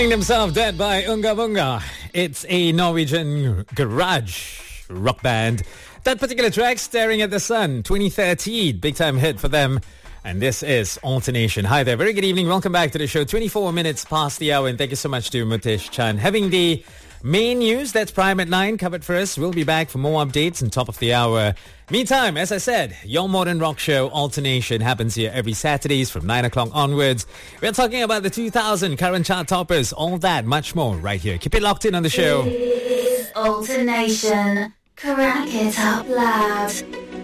Themselves Dead by Unga Bunga. It's a Norwegian garage rock band. That particular track, Staring at the Sun, 2013, big time hit for them. And this is Alternation. Hi there, very good evening. Welcome back to the show. 24 minutes past the hour, and thank you so much to Mutesh Chan. Having the main news, that's Prime at 9, covered for us. We'll be back for more updates on top of the hour. Meantime, as I said, your modern rock show, Alternation, happens here every Saturdays from 9 o'clock onwards. We're talking about the 2000 current chart toppers, all that, much more right here. Keep it locked in on the show. Alternation. Crack it up loud.